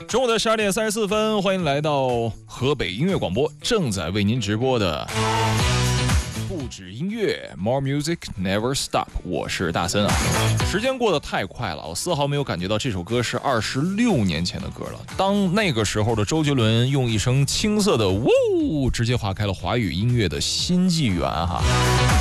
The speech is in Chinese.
中午的12点34分，欢迎来到河北音乐广播，正在为您直播的不止音乐 More Music Never Stop， 我是大森啊。时间过得太快了，我丝毫没有感觉到这首歌是26年前的歌了。当那个时候的周杰伦用一声青涩的呜，直接划开了华语音乐的新纪元哈。